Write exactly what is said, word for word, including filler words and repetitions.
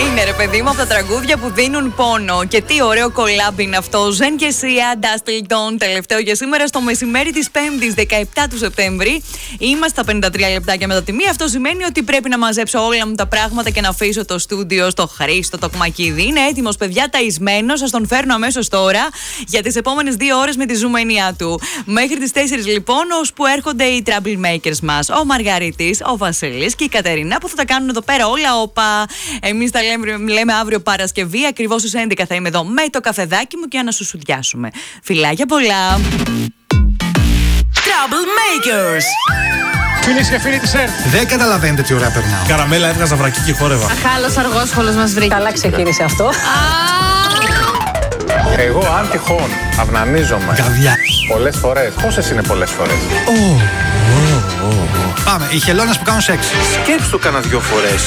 Είναι ρε παιδί μου από τα τραγούδια που δίνουν πόνο. Και τι ωραίο κολλάμπ είναι αυτό. Ζεν και Σία, Ντάστιλτον, τελευταίο για σήμερα στο μεσημέρι της Πέμπτης, δεκαεπτά του Σεπτέμβρη. Είμαστε στα πενήντα τρία λεπτάκια μετά τη μία. Αυτό σημαίνει ότι πρέπει να μαζέψω όλα μου τα πράγματα και να αφήσω το στούντιο στο Χρήστο το Κμακίδη. Είναι έτοιμος, παιδιά, ταϊσμένος. Σας τον φέρνω αμέσως τώρα για τις επόμενες δύο ώρες με τη ζουμενία του. Μέχρι τις τέσσερις λοιπόν, ώσπου έρχονται οι troublemakers μας. Ο Μαργαρίτης, ο Βασίλης και η Κατερίνα που θα τα κάνουν εδώ πέρα όλα όπα. Εμείς τα λέμε, λέμε αύριο Παρασκευή, ακριβώς στις έντεκα θα είμαι εδώ με το καφεδάκι μου και να σου σουδιάσουμε. Φιλάκια πολλά. Troublemakers. Φίλες και φίλοι της ΕΡΤ. Δεν καταλαβαίνετε τι ωραία περνάω. Καραμέλα, έβγαζα βρακί και χόρευα. Αχάλος αργόσχολος μας βρήκε. Καλά ξεκίνησε αυτό. Εγώ αν τυχόν αυνανίζομαι Καβιά. πολλές φορές. Πόσες είναι πολλές φορές? Πάμε, οι χελώνες που κάνουν σεξ. Σκέψου το κάνα δυο φορές.